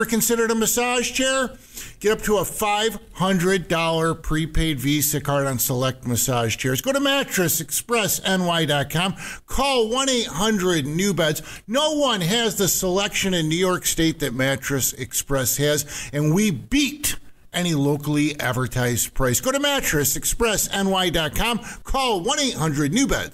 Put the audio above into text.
Considered a massage chair? Get up to a $500 prepaid Visa card on select massage chairs. Go to MattressExpressNY.com. Call 1-800-NEW-BEDS. No one has the selection in New York State that Mattress Express has, and we beat any locally advertised price. Go to MattressExpressNY.com. Call 1-800-NEW-BEDS.